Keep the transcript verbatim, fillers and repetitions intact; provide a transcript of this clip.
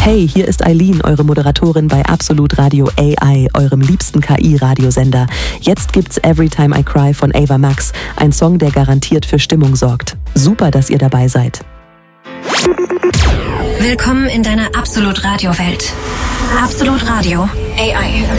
Hey, hier ist Eileen, eure Moderatorin bei Absolut Radio A I, eurem liebsten K I-Radiosender. Jetzt gibt's Every Time I Cry von Ava Max, ein Song, der garantiert für Stimmung sorgt. Super, dass ihr dabei seid. Willkommen in deiner Absolut Radio Welt. Absolut Radio A I.